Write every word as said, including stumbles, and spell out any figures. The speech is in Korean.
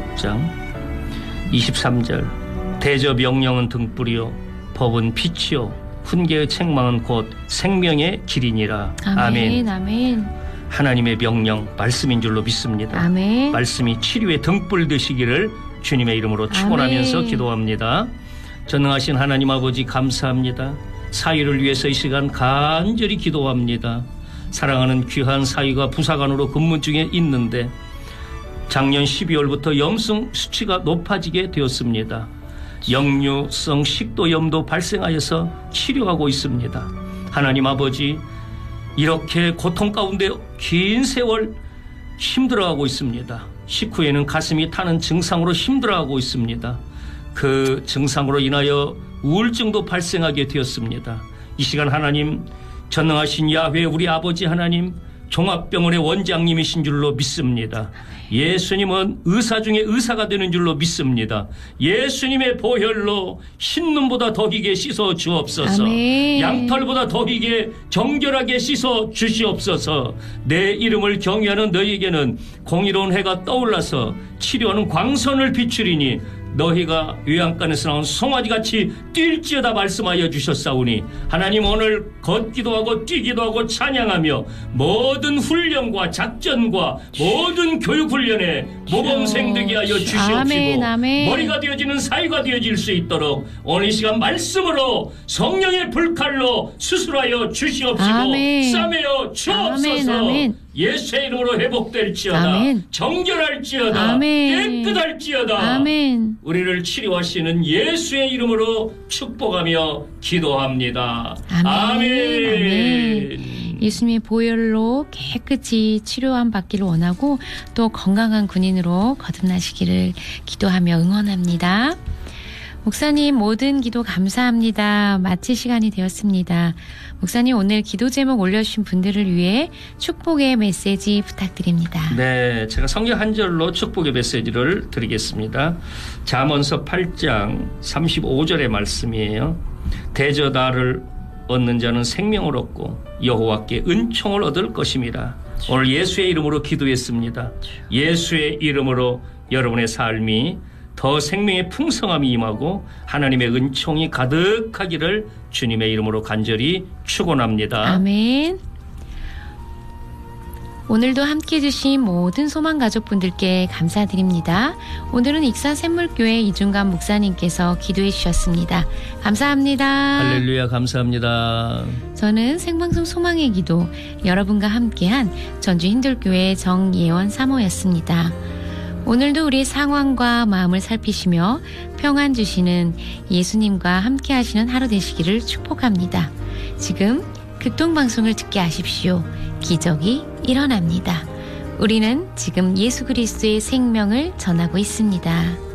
십육 장 이십삼 절 대저 명령은 등불이요 법은 빛이요 훈계의 책망은 곧 생명의 길이니라. 아멘. 아멘. 아멘. 하나님의 명령 말씀인 줄로 믿습니다. 아멘. 말씀이 치료의 등불 되시기를 주님의 이름으로 축원하면서 아멘. 기도합니다. 전능하신 하나님 아버지 감사합니다. 사위를 위해서 이 시간 간절히 기도합니다. 사랑하는 귀한 사위가 부사관으로 근무 중에 있는데 작년 십이월부터 염증 수치가 높아지게 되었습니다. 역류성 식도염도 발생하여서 치료하고 있습니다. 하나님 아버지, 이렇게 고통 가운데 긴 세월 힘들어하고 있습니다. 식후에는 가슴이 타는 증상으로 힘들어하고 있습니다. 그 증상으로 인하여 우울증도 발생하게 되었습니다. 이 시간 하나님, 전능하신 야훼 우리 아버지 하나님, 종합병원의 원장님이신 줄로 믿습니다. 예수님은 의사 중에 의사가 되는 줄로 믿습니다. 예수님의 보혈로 흰눈보다 더 희게 씻어 주옵소서. 아멘. 양털보다 더 희게 정결하게 씻어 주시옵소서. 내 이름을 경외하는 너희에게는 공의로운 해가 떠올라서 치료하는 광선을 비추리니 너희가 요양간에서 나온 송아지같이 뛸지어다 말씀하여 주셨사오니 하나님, 오늘 걷기도 하고 뛰기도 하고 찬양하며 모든 훈련과 작전과 모든 교육훈련에 모범생 되게 하여 주시옵시고 아멘, 아멘. 머리가 되어지는 사위가 되어질 수 있도록 오늘 이 시간 말씀으로 성령의 불칼로 수술하여 주시옵시고 아멘. 싸매어 주옵소서. 아멘, 아멘. 예수의 이름으로 회복될지어다. 아멘. 정결할지어다. 아멘. 깨끗할지어다. 아멘. 우리를 치료하시는 예수의 이름으로 축복하며 기도합니다. 아멘. 아멘. 아멘. 예수님의 보혈로 깨끗이 치료함 받기를 원하고 또 건강한 군인으로 거듭나시기를 기도하며 응원합니다. 목사님, 모든 기도 감사합니다. 마칠 시간이 되었습니다. 목사님, 오늘 기도 제목 올려주신 분들을 위해 축복의 메시지 부탁드립니다. 네, 제가 성경 한 절로 축복의 메시지를 드리겠습니다. 잠언서 팔 장 삼십오 절의 말씀이에요. 대저 나를 얻는 자는 생명을 얻고 여호와께 은총을 얻을 것임이라. 오늘 예수의 이름으로 기도했습니다. 예수의 이름으로 여러분의 삶이 더 생명의 풍성함이 임하고 하나님의 은총이 가득하기를 주님의 이름으로 간절히 축원합니다. 아멘. 오늘도 함께해 주신 모든 소망 가족분들께 감사드립니다. 오늘은 익산 샘물교회 이중관 목사님께서 기도해 주셨습니다. 감사합니다. 할렐루야, 감사합니다. 저는 생방송 소망의 기도 여러분과 함께한 전주 힌들교회 정예원 사모였습니다. 오늘도 우리의 상황과 마음을 살피시며 평안 주시는 예수님과 함께 하시는 하루 되시기를 축복합니다. 지금 교통방송을 듣게 하십시오. 기적이 일어납니다. 우리는 지금 예수 그리스도의 생명을 전하고 있습니다.